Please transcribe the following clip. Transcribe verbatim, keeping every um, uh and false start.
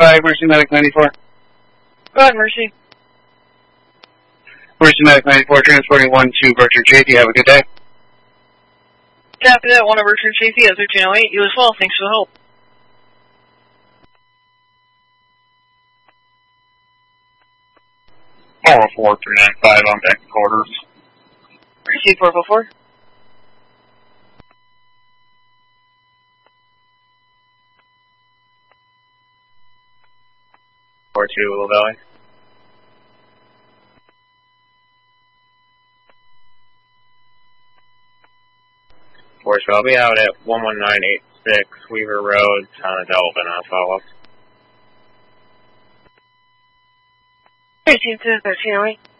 five, Mercy Medic ninety-four. Go ahead, Mercy. Mercy Medic ninety-four, transporting one to Berkshire Chafee. Have a good day. Copy that, one of Berkshire Chafee at thirteen oh eight. You as well. Thanks for the help. four oh four, three nine five on back to quarters. Mercy four oh four. four two, Little Valley. four two, I'll be out at one one nine eight six Weaver Road, town of Delvin. I'll follow up. thirteen to thirteen oh eight.